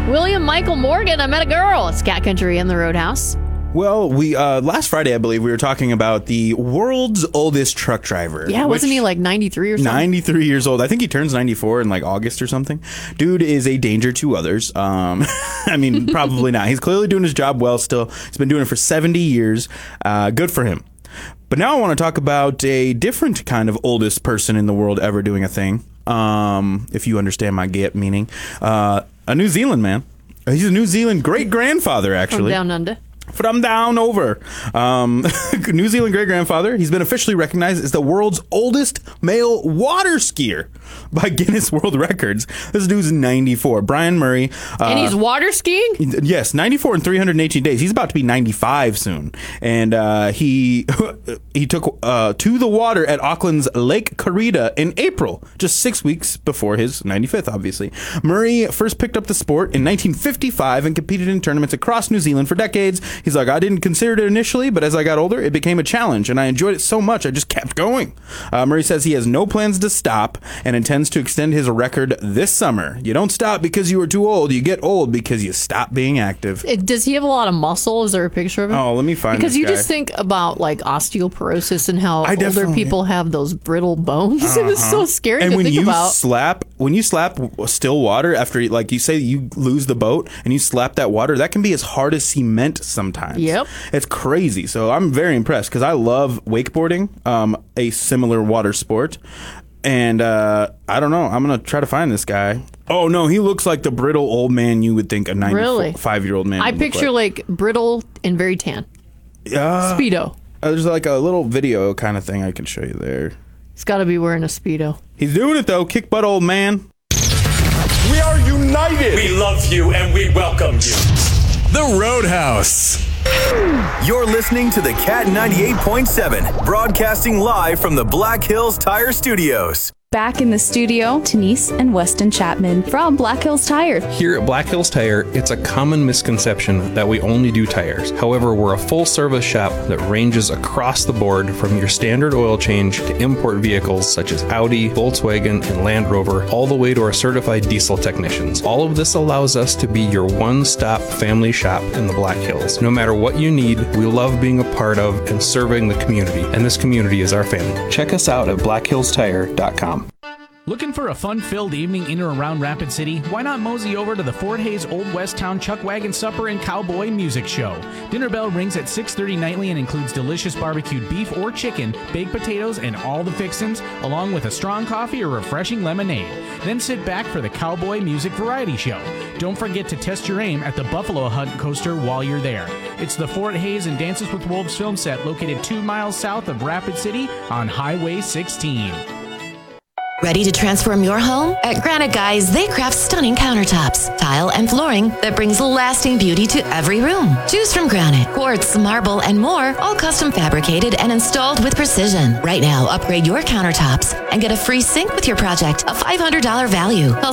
William Michael Morgan, I Met a Girl. It's Cat Country and the Roadhouse. Well, we last Friday, I believe, we were talking about the world's oldest truck driver. Yeah, wasn't he like 93 or something? 93 years old. I think he turns 94 in like August or something. Dude is a danger to others. I mean, probably not. He's clearly doing his job well still. He's been doing it for 70 years. Good for him. But now I want to talk about a different kind of oldest person in the world ever doing a thing. If you understand my meaning. A New Zealand man. He's a New Zealand great-grandfather, actually. From down under. From down over. New Zealand great-grandfather. He's been officially recognized as the world's oldest male water skier by Guinness World Records. This dude's 94. Brian Murray. And he's water skiing? Yes, 94 in 318 days. He's about to be 95 soon. And he took to the water at Auckland's Lake Karita in April, just 6 weeks before his 95th, obviously. Murray first picked up the sport in 1955 and competed in tournaments across New Zealand for decades. He's like, I didn't consider it initially, but as I got older, it became a challenge, and I enjoyed it so much, I just kept going. Murray says he has no plans to stop and intends to extend his record this summer. You don't stop because you are too old. You get old because you stop being active. Does he have a lot of muscle? Is there a picture of him? Oh, let me find Because this you guy. just think about like osteoporosis and how older people have those brittle bones. It was so scary and to when think you about. when you slap still water after, like you say, you lose the boat and you slap that water, that can be as hard as cement sometimes. Yep. It's crazy. So I'm very impressed because I love wakeboarding, a similar water sport. And I don't know. I'm going to try to find this guy. Oh, no. He looks like the brittle old man you would think a 95-year-old man I would picture look like brittle and very tan. Speedo. There's like a little video kind of thing I can show you there. He's got to be wearing a Speedo. He's doing it, though. Kick butt, old man. We are united. We love you and we welcome you. The Roadhouse. You're listening to the Cat 98.7, broadcasting live from the Black Hills Tire Studios. Back in the studio, Denise and Weston Chapman from Black Hills Tire. Here at Black Hills Tire, it's a common misconception that we only do tires. However, we're a full-service shop that ranges across the board from your standard oil change to import vehicles such as Audi, Volkswagen, and Land Rover, all the way to our certified diesel technicians. All of this allows us to be your one-stop family shop in the Black Hills. No matter what you need, we love being a part of and serving the community, and this community is our family. Check us out at blackhillstire.com. Looking for a fun-filled evening in or around Rapid City? Why not mosey over to the Fort Hayes Old West Town Chuck Wagon Supper and Cowboy Music Show? Dinner bell rings at 6:30 nightly and includes delicious barbecued beef or chicken, baked potatoes, and all the fixins, along with a strong coffee or refreshing lemonade. Then sit back for the Cowboy Music Variety Show. Don't forget to test your aim at the Buffalo Hunt Coaster while you're there. It's the Fort Hayes and Dances with Wolves film set located 2 miles south of Rapid City on Highway 16. Ready to transform your home? At Granite Guys, they craft stunning countertops, tile, and flooring that brings lasting beauty to every room. Choose from granite, quartz, marble, and more, all custom fabricated and installed with precision. Right now, upgrade your countertops and get a free sink with your project, a $500 value. Call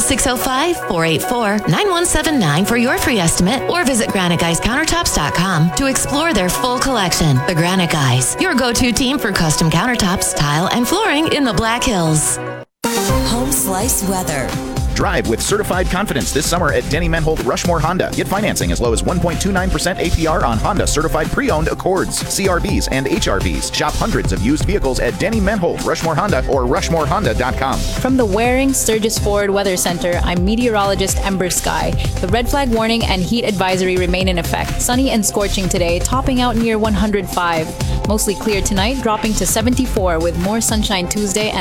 605-484-9179 for your free estimate or visit GraniteGuysCountertops.com to explore their full collection. The Granite Guys, your go-to team for custom countertops, tile, and flooring in the Black Hills. Home Slice weather. Drive with certified confidence this summer at Denny Menholt Rushmore Honda. Get financing as low as 1.29% APR on Honda certified pre-owned Accords, CRVs, and HRVs. Shop hundreds of used vehicles at Denny Menholt Rushmore Honda or RushmoreHonda.com. From the Waring Sturgis Ford Weather Center, I'm meteorologist Ember Sky. The red flag warning and heat advisory remain in effect. Sunny and scorching today, topping out near 105. Mostly clear tonight, dropping to 74 with more sunshine Tuesday and